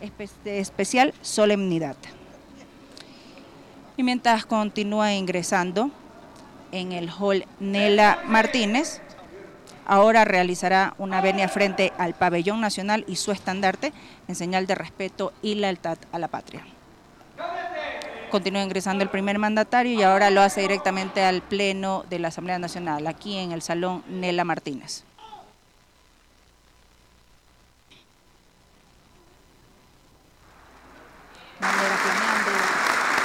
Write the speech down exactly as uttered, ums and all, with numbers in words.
de especial solemnidad. Y mientras continúa ingresando en el hall Nela Martínez, ahora realizará una venia frente al pabellón nacional y su estandarte en señal de respeto y lealtad a la patria. Continúa ingresando el primer mandatario y ahora lo hace directamente al Pleno de la Asamblea Nacional, aquí en el Salón Nela Martínez.